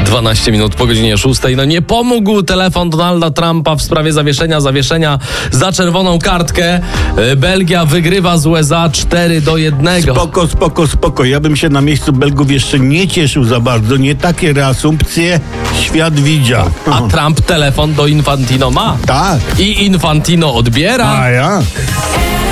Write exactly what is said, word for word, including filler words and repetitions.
dwanaście minut po godzinie szóstej. No nie pomógł telefon Donalda Trumpa w sprawie zawieszenia, zawieszenia za czerwoną kartkę. Belgia wygrywa z U S A cztery do jednego. Spoko, spoko, spoko. Ja bym się na miejscu Belgów jeszcze nie cieszył za bardzo. Nie takie reasumpcje świat widział. A Trump telefon do Infantino ma. Tak. I Infantino odbiera. A jak?